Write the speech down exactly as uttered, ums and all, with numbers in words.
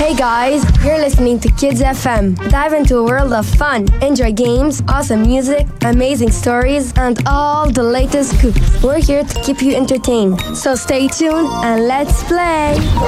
Hey guys, you're listening to Kids F M. Dive into a world of fun. Enjoy games, awesome music, amazing stories, and all the latest scoops. We're here to keep you entertained. So stay tuned and let's play.